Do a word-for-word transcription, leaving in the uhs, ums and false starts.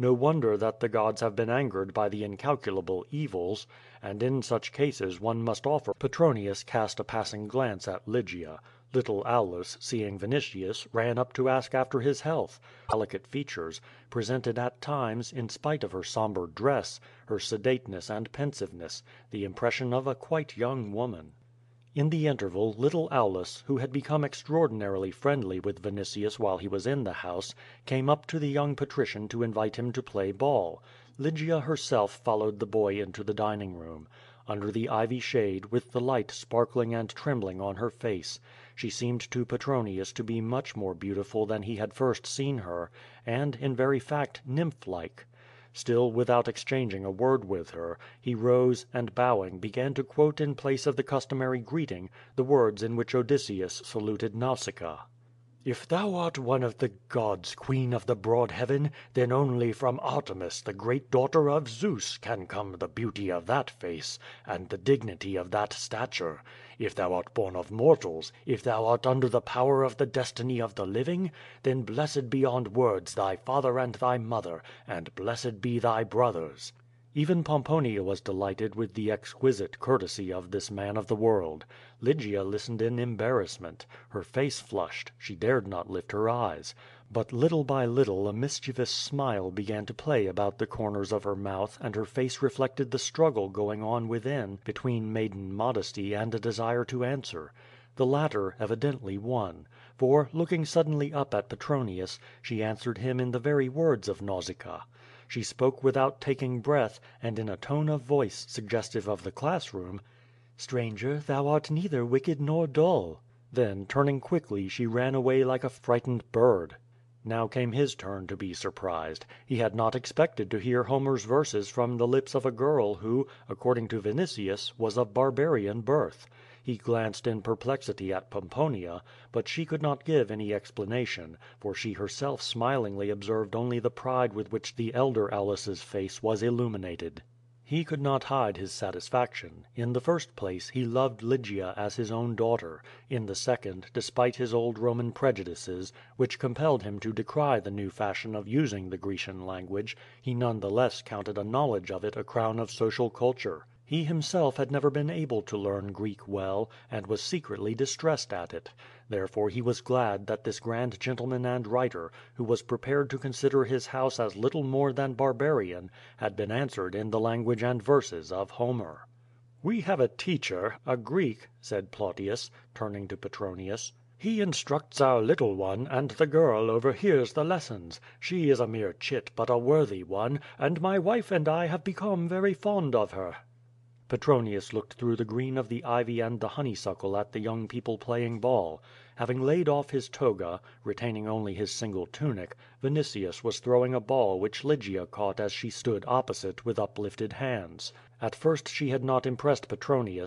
No wonder that the gods have been angered by the incalculable evils, and in such cases one must offer. Petronius cast a passing glance at Lygia. Little Aulus, seeing Vinitius, ran up to ask after his health. Delicate features, presented at times, in spite of her sombre dress, her sedateness and pensiveness, the impression of a quite young woman. In the interval, little Aulus, who had become extraordinarily friendly with Vinitius while he was in the house, came up to the young patrician to invite him to play ball. Lygia herself followed the boy into the dining room. Under the ivy shade, with the light sparkling and trembling on her face, she seemed to Petronius to be much more beautiful than he had first seen her, and, in very fact, nymph like. Still without exchanging a word with her, he rose, and bowing began to quote in place of the customary greeting, the words in which Odysseus saluted Nausicaa. "If thou art one of the gods, queen of the broad heaven, then only from Artemis, the great daughter of Zeus, can come the beauty of that face, and the dignity of that stature. If thou art born of mortals, if thou art under the power of the destiny of the living, then blessed beyond words thy father and thy mother, and blessed be thy brothers." Even Pomponia was delighted with the exquisite courtesy of this man of the world. Lygia listened in embarrassment. Her face flushed; she dared not lift her eyes. But little by little a mischievous smile began to play about the corners of her mouth and her face reflected the struggle going on within between maiden modesty and a desire to answer. The latter evidently won, for, looking suddenly up at Petronius, she answered him in the very words of Nausicaa. She spoke without taking breath, and in a tone of voice suggestive of the class room: "Stranger, thou art neither wicked nor dull." Then, turning quickly, she ran away like a frightened bird. Now came his turn to be surprised. He had not expected to hear Homer's verses from the lips of a girl who, according to Vinitius, was of barbarian birth. He glanced in perplexity at Pomponia, but she could not give any explanation, for she herself smilingly observed only the pride with which the elder Aulus's face was illuminated. He could not hide his satisfaction. In the first place, he loved Lygia as his own daughter; in the second, despite his old Roman prejudices, which compelled him to decry the new fashion of using the Grecian language, he none the less counted a knowledge of it a crown of social culture. He himself had never been able to learn Greek well, and was secretly distressed at it. Therefore he was glad that this grand gentleman and writer, who was prepared to consider his house as little more than barbarian, had been answered in the language and verses of Homer. "We have a teacher, a Greek," said Plautius, turning to Petronius. "He instructs our little one, and the girl overhears the lessons. She is a mere chit but a worthy one, and my wife and I have become very fond of her." Petronius looked through the green of the ivy and the honeysuckle at the young people playing ball. Having laid off his toga, retaining only his single tunic, Vinitius was throwing a ball which Lygia caught as she stood opposite with uplifted hands. At first she had not impressed Petronius.